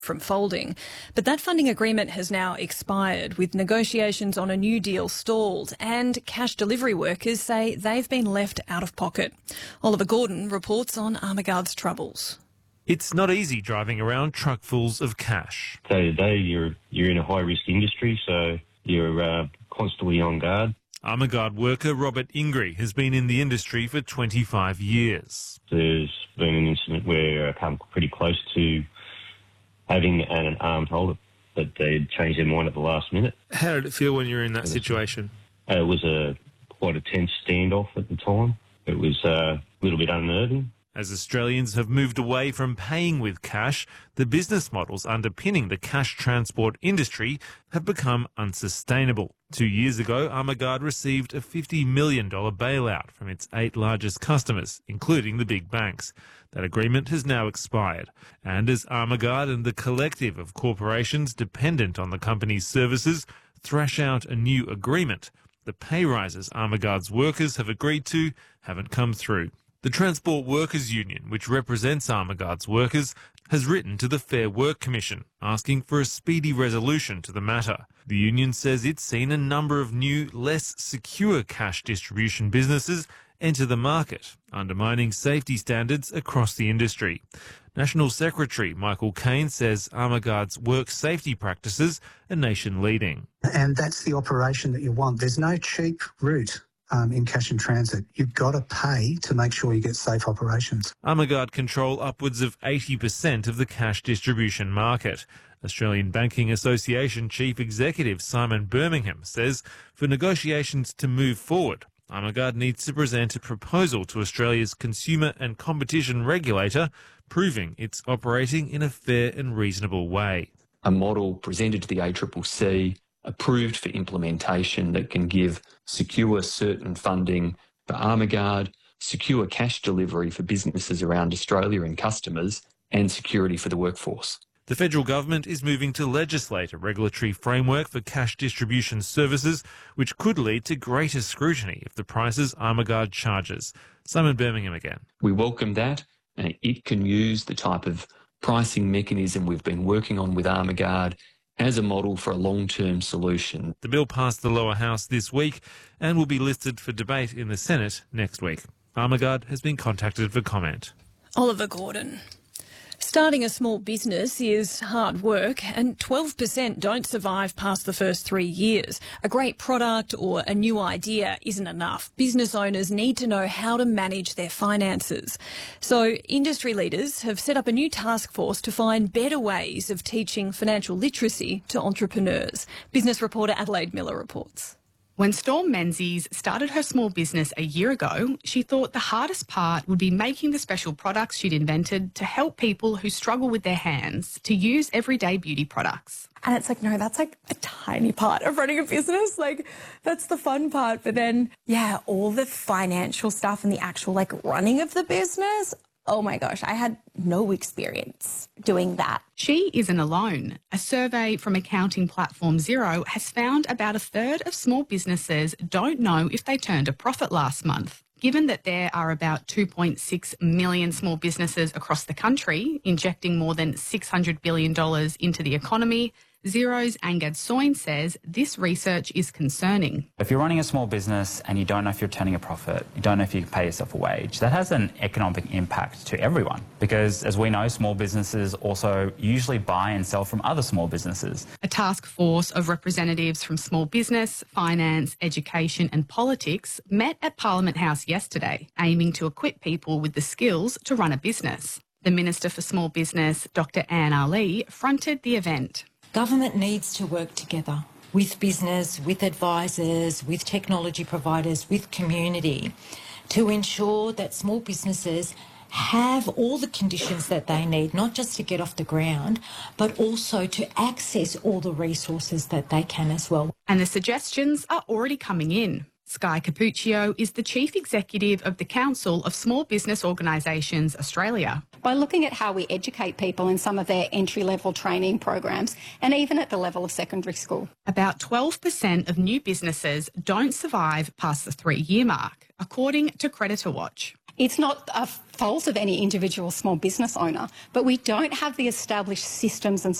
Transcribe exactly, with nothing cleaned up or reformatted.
from folding. But that funding agreement has now expired, with negotiations on a new deal stalled, and cash delivery workers say they've been left out of pocket. Oliver Gordon reports on Armaguard's troubles. It's not easy driving around truckfuls of cash. Day to day, you're you're in a high-risk industry, so you're uh, constantly on guard. Armaguard worker Robert Ingrie has been in the industry for twenty-five years. There's been an incident where I come pretty close to having an armed holder, but they changed their mind at the last minute. How did it feel when you were in that situation? Uh, it was a quite a tense standoff at the time. It was uh, a little bit unnerving. As Australians have moved away from paying with cash, the business models underpinning the cash transport industry have become unsustainable. Two years ago, Armaguard received a fifty million dollars bailout from its eight largest customers, including the big banks. That agreement has now expired. And as Armaguard and the collective of corporations dependent on the company's services thrash out a new agreement, the pay rises Armaguard's workers have agreed to haven't come through. The Transport Workers Union, which represents Armaguard's workers, has written to the Fair Work Commission asking for a speedy resolution to the matter. The union says it's seen a number of new, less secure cash distribution businesses enter the market, undermining safety standards across the industry. National Secretary Michael Caine says Armaguard's work safety practices are nation-leading. And that's the operation that you want. There's no cheap route Um, in cash in transit. You've got to pay to make sure you get safe operations. Armaguard control upwards of eighty percent of the cash distribution market. Australian Banking Association Chief Executive Simon Birmingham says for negotiations to move forward, Armaguard needs to present a proposal to Australia's consumer and competition regulator proving it's operating in a fair and reasonable way. A model presented to the A C C C, approved for implementation, that can give secure, certain funding for Armaguard, secure cash delivery for businesses around Australia and customers, and security for the workforce. The federal government is moving to legislate a regulatory framework for cash distribution services, which could lead to greater scrutiny of the prices Armaguard charges. Simon Birmingham again. We welcome that, and it can use the type of pricing mechanism we've been working on with Armaguard as a model for a long-term solution. The bill passed the lower house this week and will be listed for debate in the Senate next week. Armaguard has been contacted for comment. Oliver Gordon. Starting a small business is hard work, and twelve percent don't survive past the first three years. A great product or a new idea isn't enough. Business owners need to know how to manage their finances. So industry leaders have set up a new task force to find better ways of teaching financial literacy to entrepreneurs. Business reporter Adelaide Miller reports. When Storm Menzies started her small business a year ago, she thought the hardest part would be making the special products she'd invented to help people who struggle with their hands to use everyday beauty products. And it's like, no, that's like a tiny part of running a business. Like, that's the fun part. But then, yeah, all the financial stuff and the actual like running of the business. Oh my gosh, I had no experience doing that. She isn't alone. A survey from accounting platform Xero has found about a third of small businesses don't know if they turned a profit last month. Given that there are about two point six million small businesses across the country, injecting more than six hundred billion dollars into the economy, Xero's Angad Soin says this research is concerning. If you're running a small business and you don't know if you're turning a profit, you don't know if you can pay yourself a wage, that has an economic impact to everyone because, as we know, small businesses also usually buy and sell from other small businesses. A task force of representatives from small business, finance, education and politics met at Parliament House yesterday, aiming to equip people with the skills to run a business. The Minister for Small Business, Doctor Anne Ali, fronted the event. Government needs to work together with business, with advisors, with technology providers, with community to ensure that small businesses have all the conditions that they need, not just to get off the ground, but also to access all the resources that they can as well. And the suggestions are already coming in. Sky Capuccio is the Chief Executive of the Council of Small Business Organisations Australia. By looking at how we educate people in some of their entry-level training programs and even at the level of secondary school. About twelve percent of new businesses don't survive past the three-year mark, according to Creditor Watch. It's not a fault of any individual small business owner, but we don't have the established systems and